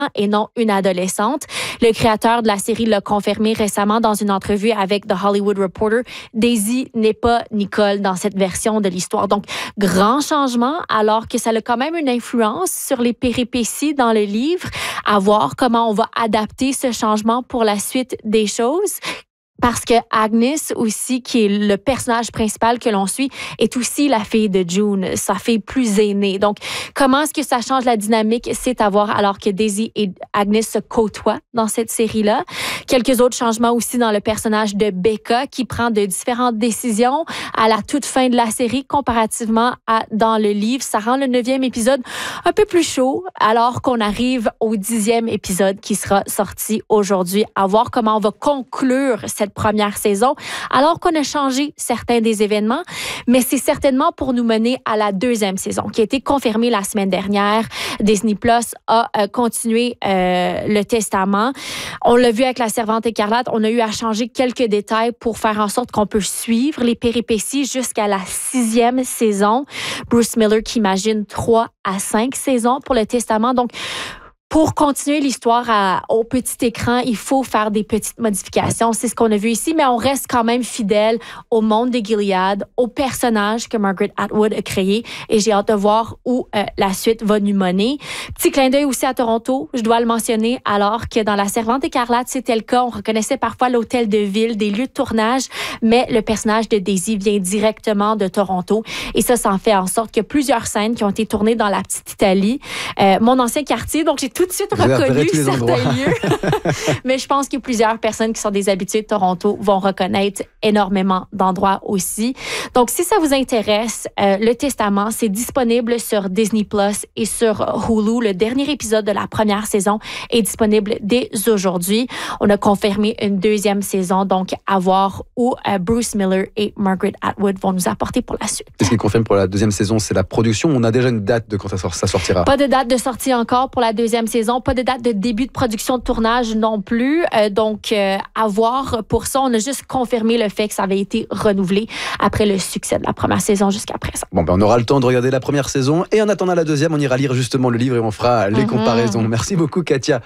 et non une adolescente. Le créateur de la série l'a confirmé récemment dans une entrevue avec The Hollywood Reporter. Daisy n'est pas Nicole dans cette version de l'histoire. Donc, grand changement, alors que ça a quand même une influence sur les péripéties dans le livre. À voir comment on va adapter ce changement pour la suite des choses. Parce que Agnes aussi, qui est le personnage principal que l'on suit, est aussi la fille de June, sa fille plus aînée. Donc, comment est-ce que ça change la dynamique? C'est à voir alors que Daisy et Agnes se côtoient dans cette série-là. Quelques autres changements aussi dans le personnage de Becca, qui prend de différentes décisions à la toute fin de la série, comparativement à dans le livre. Ça rend le 9e épisode un peu plus chaud, alors qu'on arrive au 10e épisode qui sera sorti aujourd'hui. À voir comment on va conclure cette première saison, alors qu'on a changé certains des événements, mais c'est certainement pour nous mener à la 2e saison, qui a été confirmée la semaine dernière. Disney Plus a continué le testament. On l'a vu avec La Servante écarlate, on a eu à changer quelques détails pour faire en sorte qu'on peut suivre les péripéties jusqu'à la 6e saison. Bruce Miller qui imagine 3 à 5 saisons pour le testament. Donc, pour continuer l'histoire au petit écran, il faut faire des petites modifications. C'est ce qu'on a vu ici, mais on reste quand même fidèle au monde de Gilead, au personnage que Margaret Atwood a créé. Et j'ai hâte de voir où la suite va nous mener. Petit clin d'œil aussi à Toronto, je dois le mentionner, alors que dans La Servante écarlate, c'était le cas. On reconnaissait parfois l'hôtel de ville, des lieux de tournage, mais le personnage de Daisy vient directement de Toronto. Et ça en fait en sorte qu'il y a plusieurs scènes qui ont été tournées dans la petite Italie, mon ancien quartier. Donc, j'ai tout de suite reconnu certains lieux. Mais je pense que plusieurs personnes qui sont des habitués de Toronto vont reconnaître énormément d'endroits aussi. Donc, si ça vous intéresse, Le Testament, c'est disponible sur Disney Plus et sur Hulu. Le dernier épisode de la première saison est disponible dès aujourd'hui. On a confirmé une 2e saison, donc à voir où Bruce Miller et Margaret Atwood vont nous apporter pour la suite. Ce qui confirme pour la 2e saison, c'est la production. On a déjà une date de quand ça sortira? Pas de date de sortie encore pour la 2e saison, pas de date de début de production de tournage non plus. Donc, à voir pour ça. On a juste confirmé le fait que ça avait été renouvelé après le succès de la première saison jusqu'à présent. Bon, on aura le temps de regarder la première saison et en attendant la 2e, on ira lire justement le livre et on fera les comparaisons. Merci beaucoup, Katia.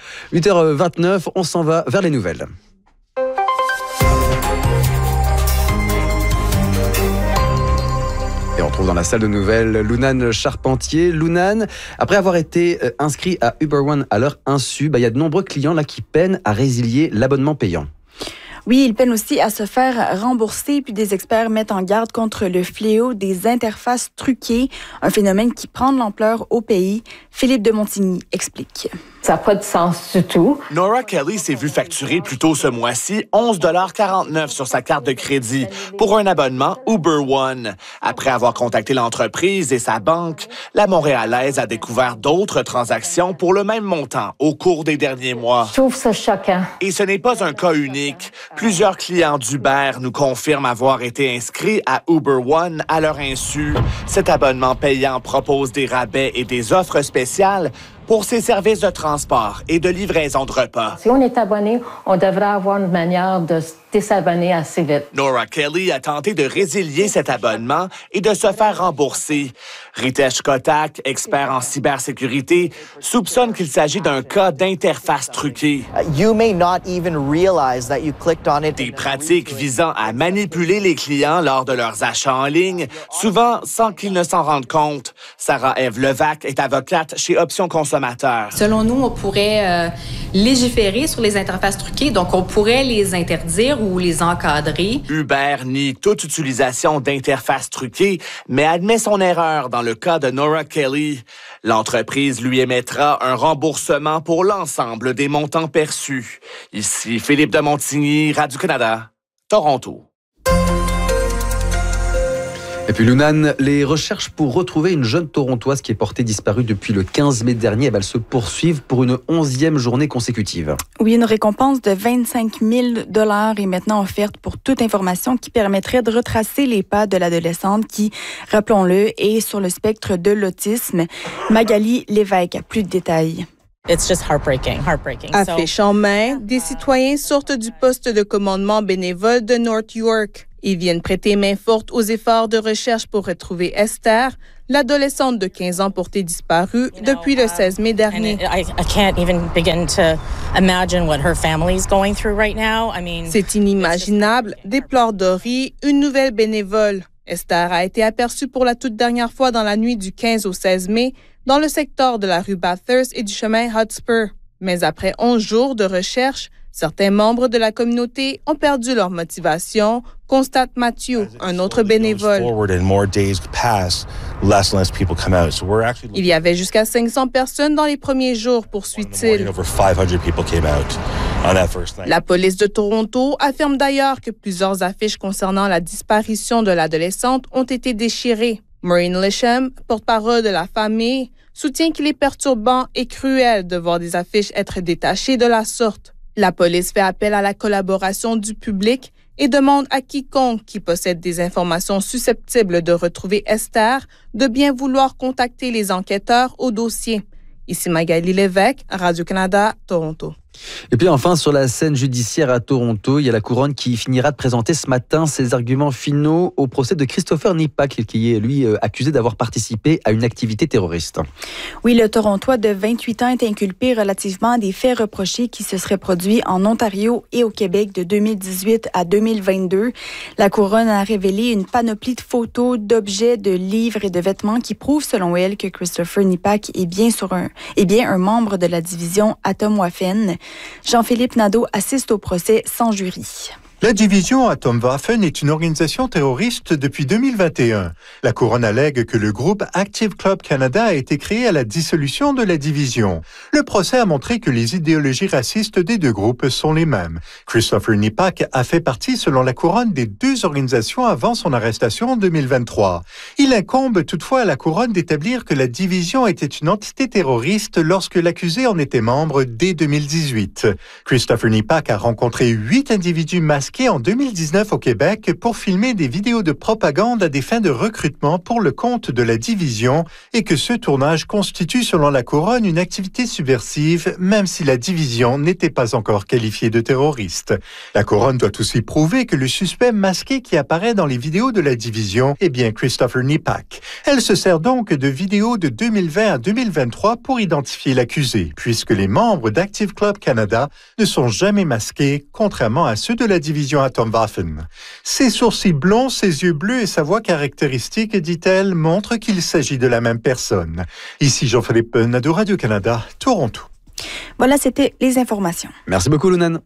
8h29, on s'en va vers les nouvelles. Et on retrouve dans la salle de nouvelles Lounane Charpentier. Lounane, après avoir été inscrit à Uber One à leur insu, il y a de nombreux clients là qui peinent à résilier l'abonnement payant. Oui, ils peinent aussi à se faire rembourser, puis des experts mettent en garde contre le fléau des interfaces truquées, un phénomène qui prend de l'ampleur au pays. Philippe de Montigny explique. Ça n'a pas de sens du tout. Nora Kelly s'est vue facturer plus tôt ce mois-ci 11,49 $ sur sa carte de crédit pour un abonnement Uber One. Après avoir contacté l'entreprise et sa banque, la Montréalaise a découvert d'autres transactions pour le même montant au cours des derniers mois. Je trouve ça choquant. Et ce n'est pas un cas unique. Plusieurs clients d'Uber nous confirment avoir été inscrits à Uber One à leur insu. Cet abonnement payant propose des rabais et des offres spéciales pour ses services de transport et de livraison de repas. Si on est abonné, on devrait avoir une manière de se désabonner assez vite. Nora Kelly a tenté de résilier cet abonnement et de se faire rembourser. Ritesh Kotak, expert en cybersécurité, soupçonne qu'il s'agit d'un cas d'interface truquée. You may not even realize that you clicked on it. Des pratiques visant à manipuler les clients lors de leurs achats en ligne, souvent sans qu'ils ne s'en rendent compte. Sarah-Ève Levac est avocate chez Options Consommateurs. Selon nous, on pourrait légiférer sur les interfaces truquées, donc on pourrait les interdire ou les encadrer. Uber nie toute utilisation d'interfaces truquées, mais admet son erreur dans le cas de Nora Kelly. L'entreprise lui émettra un remboursement pour l'ensemble des montants perçus. Ici Philippe de Montigny, Radio-Canada, Toronto. Et puis Lounane, les recherches pour retrouver une jeune Torontoise qui est portée disparue depuis le 15 mai dernier, elles se poursuivent pour une 11e journée consécutive. Oui, une récompense de 25 000 $ est maintenant offerte pour toute information qui permettrait de retracer les pas de l'adolescente qui, rappelons-le, est sur le spectre de l'autisme. Magali Lévesque a plus de détails. It's just heartbreaking. Affiche en main, des citoyens sortent du poste de commandement bénévole de North York. Ils viennent prêter main forte aux efforts de recherche pour retrouver Esther, l'adolescente de 15 ans portée disparue depuis le 16 mai dernier. C'est inimaginable, déplore Dory, une nouvelle bénévole. Esther a été aperçue pour la toute dernière fois dans la nuit du 15 au 16 mai dans le secteur de la rue Bathurst et du chemin Hotspur. Mais après 11 jours de recherche, certains membres de la communauté ont perdu leur motivation, constate Matthew, un autre bénévole. Il y avait jusqu'à 500 personnes dans les premiers jours, poursuit-il. La police de Toronto affirme d'ailleurs que plusieurs affiches concernant la disparition de l'adolescente ont été déchirées. Maureen Lisham, porte-parole de la famille, soutient qu'il est perturbant et cruel de voir des affiches être détachées de la sorte. La police fait appel à la collaboration du public et demande à quiconque qui possède des informations susceptibles de retrouver Esther de bien vouloir contacter les enquêteurs au dossier. Ici Magali Lévesque, Radio-Canada, Toronto. Et puis enfin, sur la scène judiciaire à Toronto, il y a la couronne qui finira de présenter ce matin ses arguments finaux au procès de Christopher Nipak, qui est lui accusé d'avoir participé à une activité terroriste. Oui, le Torontois de 28 ans est inculpé relativement à des faits reprochés qui se seraient produits en Ontario et au Québec de 2018 à 2022. La couronne a révélé une panoplie de photos, d'objets, de livres et de vêtements qui prouvent, selon elle, que Christopher Nipak est bien un membre de la division Atomwaffen. Jean-Philippe Nadeau assiste au procès sans jury. La division Atomwaffen est une organisation terroriste depuis 2021. La couronne allègue que le groupe Active Club Canada a été créé à la dissolution de la division. Le procès a montré que les idéologies racistes des deux groupes sont les mêmes. Christopher Nipak a fait partie, selon la couronne, des deux organisations avant son arrestation en 2023. Il incombe toutefois à la couronne d'établir que la division était une entité terroriste lorsque l'accusé en était membre dès 2018. Christopher Nipak a rencontré 8 individus masqués en 2019 au Québec pour filmer des vidéos de propagande à des fins de recrutement pour le compte de la division et que ce tournage constitue, selon la couronne, une activité subversive, même si la division n'était pas encore qualifiée de terroriste. La couronne doit aussi prouver que le suspect masqué qui apparaît dans les vidéos de la division est bien Christopher Nipak. Elle se sert donc de vidéos de 2020 à 2023 pour identifier l'accusé, puisque les membres d'Active Club Canada ne sont jamais masqués, contrairement à ceux de la division Atomwaffen. Ses sourcils blonds, ses yeux bleus et sa voix caractéristique, dit-elle, montrent qu'il s'agit de la même personne. Ici Jean-Philippe Nadeau, Radio-Canada, Toronto. Voilà, c'était les informations. Merci beaucoup, Lounan.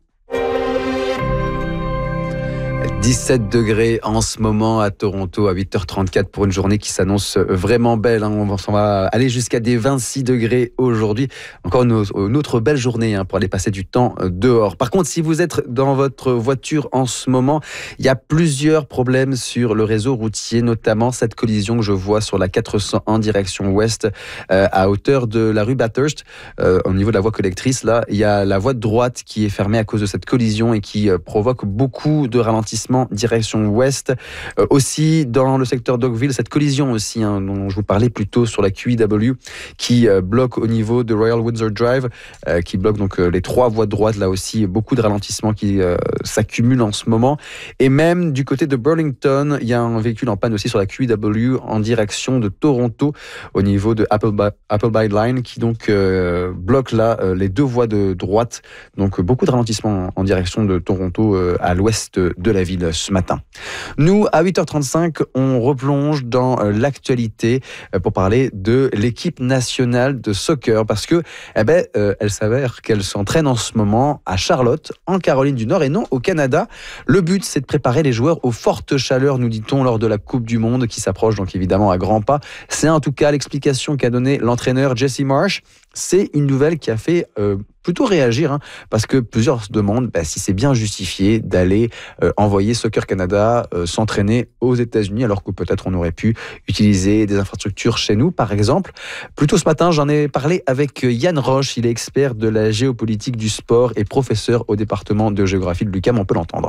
17 degrés en ce moment à Toronto à 8h34 pour une journée qui s'annonce vraiment belle. On va aller jusqu'à des 26 degrés aujourd'hui. Encore une autre belle journée pour aller passer du temps dehors. Par contre, si vous êtes dans votre voiture en ce moment, il y a plusieurs problèmes sur le réseau routier, notamment cette collision que je vois sur la 401 direction ouest à hauteur de la rue Bathurst. Au niveau de la voie collectrice, là, il y a la voie de droite qui est fermée à cause de cette collision et qui provoque beaucoup de ralentissements direction ouest. Aussi dans le secteur d'Oakville, cette collision aussi dont je vous parlais plus tôt sur la QEW qui bloque au niveau de Royal Windsor Drive, qui bloque donc les 3 voies de droite. Là aussi, beaucoup de ralentissements qui s'accumulent en ce moment. Et même du côté de Burlington, il y a un véhicule en panne aussi sur la QEW en direction de Toronto au niveau de Appleby Line qui donc bloque là les 2 voies de droite. Donc beaucoup de ralentissements en direction de Toronto à l'ouest de la ville ce matin. Nous, à 8h35, on replonge dans l'actualité pour parler de l'équipe nationale de soccer parce que, elle s'avère qu'elle s'entraîne en ce moment à Charlotte, en Caroline du Nord et non au Canada. Le but, c'est de préparer les joueurs aux fortes chaleurs, nous dit-on, lors de la Coupe du Monde qui s'approche donc évidemment à grands pas. C'est en tout cas l'explication qu'a donnée l'entraîneur Jesse Marsh. C'est une nouvelle qui a fait plutôt réagir parce que plusieurs se demandent si c'est bien justifié d'aller envoyer Soccer Canada s'entraîner aux États-Unis alors que peut-être on aurait pu utiliser des infrastructures chez nous, par exemple. Plus tôt ce matin, j'en ai parlé avec Yann Roche. Il est expert de la géopolitique du sport et professeur au département de géographie de l'UQAM. On peut l'entendre.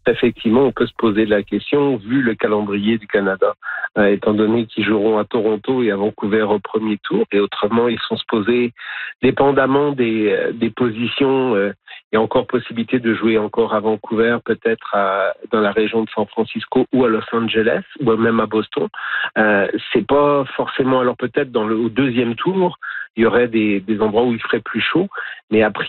Effectivement, on peut se poser la question, vu le calendrier du Canada, étant donné qu'ils joueront à Toronto et à Vancouver au premier tour, et autrement, ils sont supposés, dépendamment des positions, il y a encore possibilité de jouer encore à Vancouver, peut-être dans la région de San Francisco ou à Los Angeles, ou même à Boston. C'est pas forcément, alors peut-être au deuxième tour, il y aurait des endroits où il ferait plus chaud, mais après